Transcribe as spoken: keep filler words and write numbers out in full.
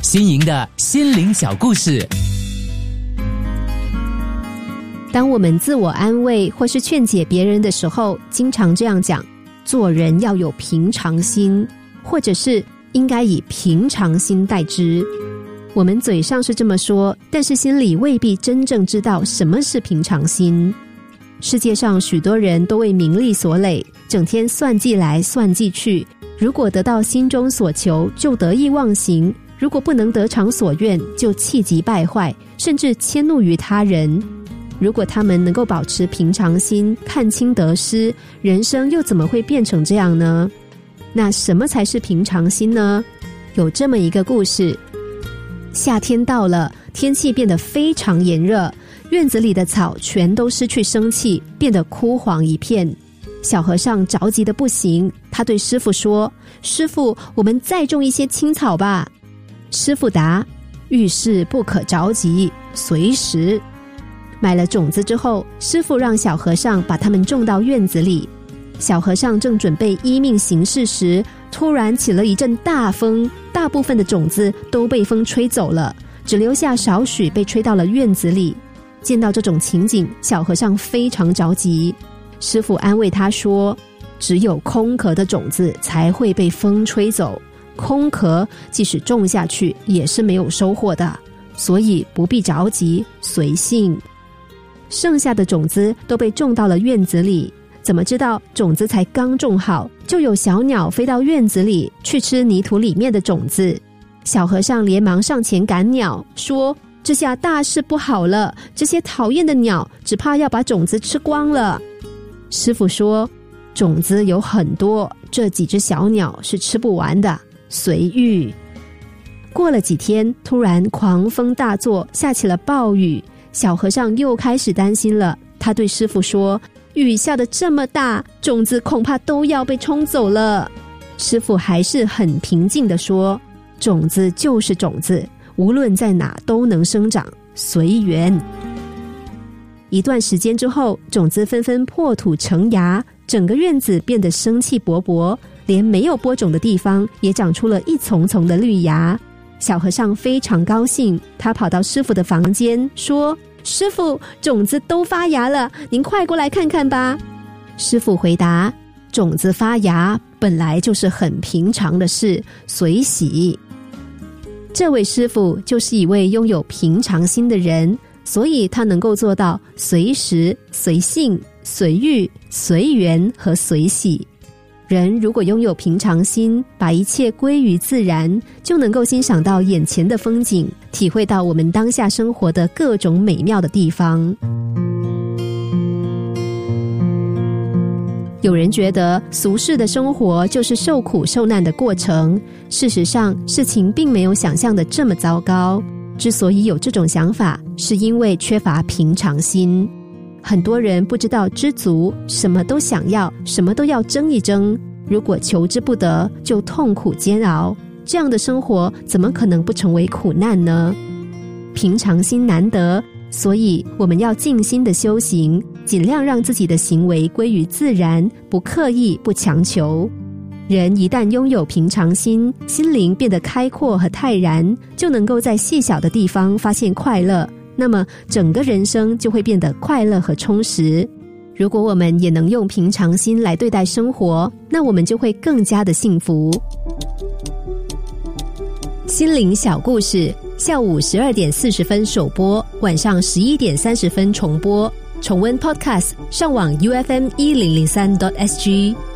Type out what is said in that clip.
新颖的心灵小故事。 当我们自我安慰或是劝解别人的时候，经常这样讲：做人要有平常心，或者是应该以平常心待之。我们嘴上是这么说，但是心里未必真正知道什么是平常心。世界上许多人都为名利所累，整天算计来算计去，如果得到心中所求，就得意忘形；如果不能得偿所愿，就气急败坏，甚至迁怒于他人。如果他们能够保持平常心，看清得失，人生又怎么会变成这样呢？那什么才是平常心呢？有这么一个故事。夏天到了，天气变得非常炎热，院子里的草全都失去生气，变得枯黄一片。小和尚着急得不行，他对师父说：师父，我们再种一些青草吧。师父答：遇事不可着急，随时。买了种子之后，师父让小和尚把它们种到院子里。小和尚正准备依命行事时，突然起了一阵大风，大部分的种子都被风吹走了，只留下少许被吹到了院子里。见到这种情景，小和尚非常着急。师父安慰他说：只有空壳的种子才会被风吹走，空壳即使种下去也是没有收获的，所以不必着急，随性。剩下的种子都被种到了院子里，怎么知道种子才刚种好，就有小鸟飞到院子里去吃泥土里面的种子。小和尚连忙上前赶鸟，说：这下大事不好了，这些讨厌的鸟只怕要把种子吃光了。师父说：种子有很多，这几只小鸟是吃不完的，随遇。过了几天，突然狂风大作，下起了暴雨。小和尚又开始担心了，他对师父说：雨下得这么大，种子恐怕都要被冲走了。师父还是很平静地说：种子就是种子，无论在哪都能生长，随缘。一段时间之后，种子纷纷破土成芽，整个院子变得生气勃勃，连没有播种的地方也长出了一丛丛的绿芽。小和尚非常高兴，他跑到师父的房间说：师父，种子都发芽了，您快过来看看吧。师父回答：种子发芽本来就是很平常的事，随喜。这位师父就是一位拥有平常心的人，所以他能够做到随时、随性、随遇、随缘和随喜。人如果拥有平常心，把一切归于自然，就能够欣赏到眼前的风景，体会到我们当下生活的各种美妙的地方。有人觉得俗世的生活就是受苦受难的过程，事实上事情并没有想象的这么糟糕。之所以有这种想法，是因为缺乏平常心。很多人不知道知足，什么都想要，什么都要争一争，如果求之不得，就痛苦煎熬，这样的生活怎么可能不成为苦难呢？平常心难得，所以我们要静心的修行，尽量让自己的行为归于自然，不刻意，不强求。人一旦拥有平常心，心灵变得开阔和泰然，就能够在细小的地方发现快乐，那么整个人生就会变得快乐和充实。如果我们也能用平常心来对待生活，那我们就会更加的幸福。心灵小故事，下午十二点四十分首播，晚上十一点三十分重播。重温 Podcast， 上网 U F M 一零零三 点 S G。